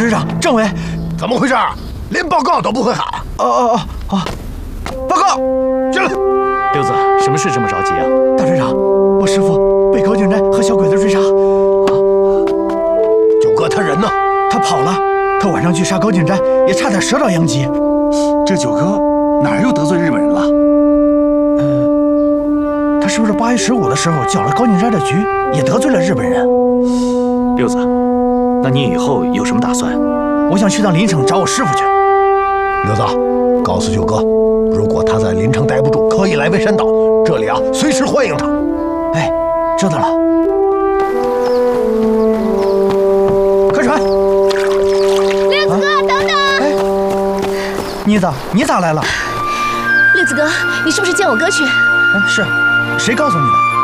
队长，政委， 怎么回事？连报告都不会喊？ 哦，报告， 进来。 六子，什么事这么着急啊？ 大队长，我师傅被高景斋和小鬼子追杀。 九哥他人呢？ 他跑了。他晚上去杀高景斋，也差点折到杨吉。 这九哥哪儿又得罪日本人了？ 他是不是8月15的时候搅了高景斋的局，也得罪了日本人？ 六子，那你以后有什么打算？ 我想去趟临城找我师傅去。 六子，告诉九哥，如果他在临城待不住，可以来威山岛，这里啊随时欢迎他。 哎，知道了。开船。 六子哥，等等！ 哎，妮子，你咋来了？ 六子哥，你是不是见我哥去？ 是，谁告诉你的？